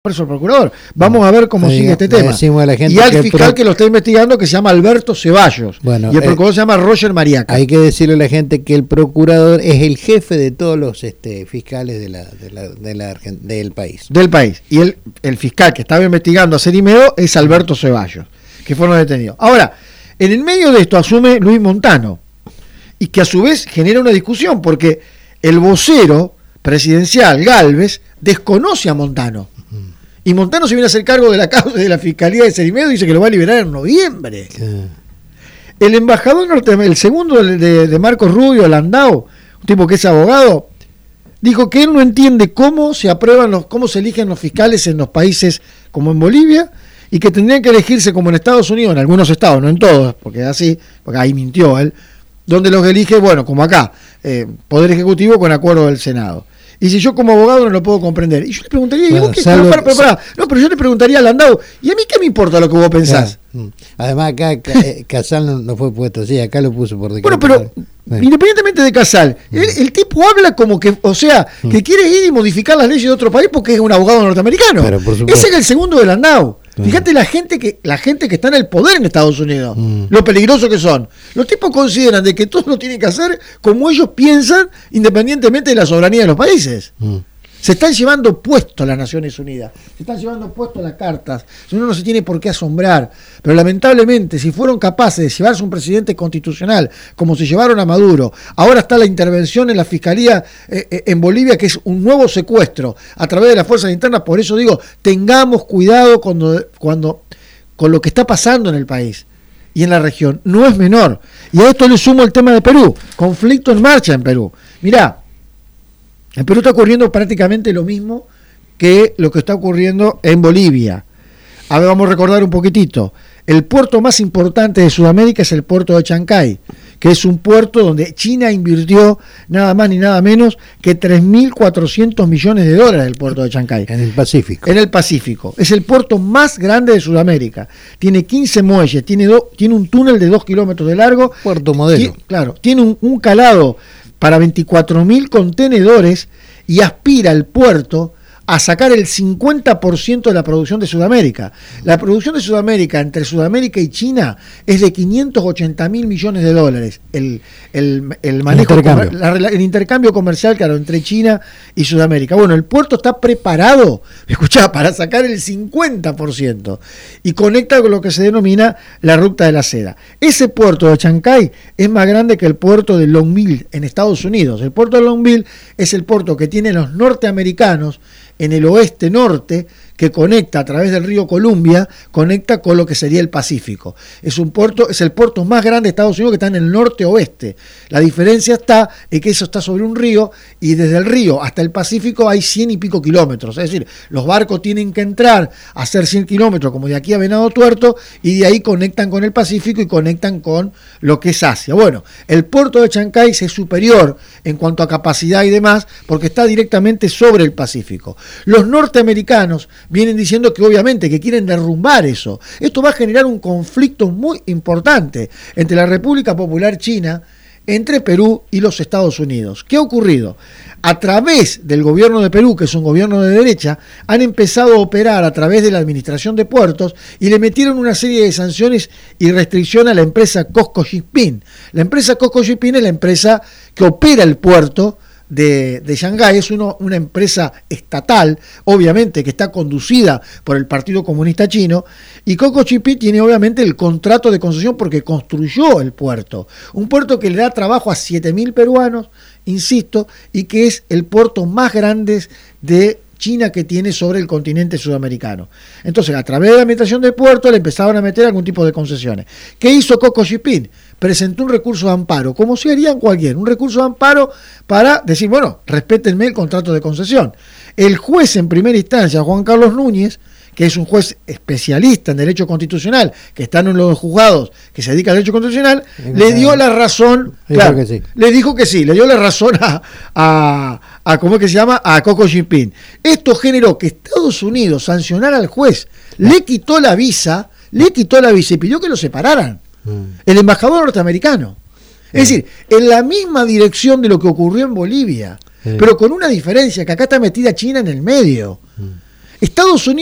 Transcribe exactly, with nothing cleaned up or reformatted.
Preso el procurador. Vamos a ver cómo le sigue digo, este tema. A la gente y al que fiscal pro... que lo está investigando, que se llama Alberto Ceballos. Bueno, y el procurador eh, se llama Roger Mariaca. Hay que decirle a la gente que el procurador es el jefe de todos los este, fiscales de la, de la, de la, del país. Del país. Y el, el fiscal que estaba investigando a Cerimeo es Alberto Ceballos, que fueron detenidos. Ahora, en el medio de esto asume Luis Montano, y que a su vez genera una discusión, porque el vocero presidencial, Gálvez, desconoce a Montano. Y Montano se viene a hacer cargo de la causa de la Fiscalía de Cerimeo y dice que lo va a liberar en noviembre. Sí. El embajador norteamericano, el segundo de, de, de Marcos Rubio, Landau, un tipo que es abogado, dijo que él no entiende cómo se aprueban los, cómo se eligen los fiscales en los países como en Bolivia, y que tendrían que elegirse como en Estados Unidos, en algunos estados, no en todos, porque es así, porque ahí mintió él, donde los elige, bueno, como acá, eh, Poder Ejecutivo con acuerdo del Senado. Y si yo como abogado no lo puedo comprender. Y yo le preguntaría, bueno, ¿y vos qué? Salvo, pero, pero, pero, no, pero yo le preguntaría a Landau, ¿y a mí qué me importa lo que vos pensás? Claro. Además acá Casal no, no fue puesto, sí, acá lo puso por decreto. Bueno, pero sí. Independientemente de Casal, mm. el, el tipo habla como que, o sea, mm. que quiere ir y modificar las leyes de otro país porque es un abogado norteamericano. Ese es el segundo de Landau. Mm. Fíjate la gente que la gente que está en el poder en Estados Unidos, mm. lo peligroso que son. Los tipos consideran de que todo lo tienen que hacer como ellos piensan, independientemente de la soberanía de los países. Mm. Se están llevando puesto a las Naciones Unidas, se están llevando puesto las cartas, uno no se tiene por qué asombrar, pero lamentablemente si fueron capaces de llevarse un presidente constitucional como se llevaron a Maduro, ahora está la intervención en la Fiscalía eh, en Bolivia, que es un nuevo secuestro a través de las fuerzas internas. Por eso digo, tengamos cuidado cuando, cuando con lo que está pasando en el país y en la región, no es menor. Y a esto le sumo el tema de Perú, conflicto en marcha en Perú. Mirá, en Perú está ocurriendo prácticamente lo mismo que lo que está ocurriendo en Bolivia. A ver, vamos a recordar un poquitito. El puerto más importante de Sudamérica es el puerto de Chancay, que es un puerto donde China invirtió nada más ni nada menos que tres mil cuatrocientos millones de dólares en el puerto de Chancay. En el Pacífico. En el Pacífico. Es el puerto más grande de Sudamérica. Tiene quince muelles, tiene, do, tiene un túnel de dos kilómetros de largo. Puerto modelo. Tiene, claro, tiene un, un calado para veinticuatro mil contenedores y aspira el puerto a sacar el cincuenta por ciento de la producción de Sudamérica. La producción de Sudamérica, entre Sudamérica y China, es de quinientos ochenta mil millones de dólares. El, el, el manejo, intercambio. Comer, la, el intercambio comercial, claro, entre China y Sudamérica. Bueno, el puerto está preparado, escuchá, para sacar el cincuenta por ciento y conecta con lo que se denomina la ruta de la seda. Ese puerto de Chancay es más grande que el puerto de Longview en Estados Unidos. El puerto de Longview es el puerto que tienen los norteamericanos en el oeste-norte, que conecta a través del río Columbia, conecta con lo que sería el Pacífico. Es un puerto, es el puerto más grande de Estados Unidos que está en el norte-oeste. La diferencia está en que eso está sobre un río y desde el río hasta el Pacífico hay cien y pico kilómetros. Es decir, los barcos tienen que entrar a hacer cien kilómetros como de aquí a Venado Tuerto y de ahí conectan con el Pacífico y conectan con lo que es Asia. Bueno, el puerto de Chancay es superior en cuanto a capacidad y demás porque está directamente sobre el Pacífico. Los norteamericanos vienen diciendo que obviamente que quieren derrumbar eso. Esto va a generar un conflicto muy importante entre la República Popular China, entre Perú y los Estados Unidos. ¿Qué ha ocurrido? A través del gobierno de Perú, que es un gobierno de derecha, han empezado a operar a través de la administración de puertos y le metieron una serie de sanciones y restricciones a la empresa COSCO Shipping. La empresa COSCO Shipping es la empresa que opera el puerto de, de Shanghái, es uno, una empresa estatal, obviamente, que está conducida por el Partido Comunista Chino, y COSCO Shipping tiene obviamente el contrato de concesión porque construyó el puerto, un puerto que le da trabajo a siete mil peruanos, insisto, y que es el puerto más grande de China que tiene sobre el continente sudamericano. Entonces, a través de la administración del puerto le empezaron a meter algún tipo de concesiones. ¿Qué hizo COSCO Shipping? Presentó un recurso de amparo, como se haría en cualquier, un recurso de amparo para decir, bueno, respétenme el contrato de concesión. El juez en primera instancia, Juan Carlos Núñez, que es un juez especialista en derecho constitucional, que está en los juzgados que se dedica al derecho constitucional, sí, le dio la razón, claro, que sí. le dijo que sí, le dio la razón a, a, a ¿cómo es que se llama? A COSCO Shipping. Esto generó que Estados Unidos sancionara al juez, le quitó la visa, le quitó la visa y pidió que lo separaran. Mm. El embajador norteamericano. Mm. Es decir, en la misma dirección de lo que ocurrió en Bolivia, mm. pero con una diferencia, que acá está metida China en el medio. Mm. Estados Unidos